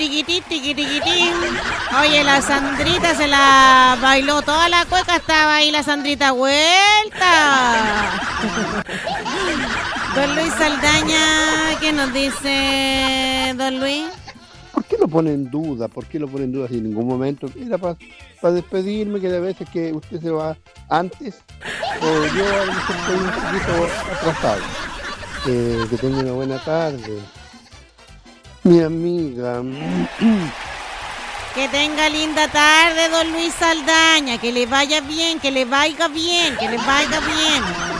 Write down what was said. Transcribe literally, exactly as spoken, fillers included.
tiquití, tiquitiquitín. Oye, la Sandrita se la bailó toda la cueca, estaba ahí la Sandrita vuelta. Don Luis Saldaña, ¿qué nos dice Don Luis? ¿Por qué lo pone en duda? ¿Por qué lo pone en duda si en ningún momento era para pa despedirme, que de veces que usted se va antes o yo a lo mejor estoy un poquito atrasado? Eh, que tenga una buena tarde, mi amiga. Que tenga linda tarde, don Luis Saldaña, que le vaya bien, que le vaya bien, que le vaya bien.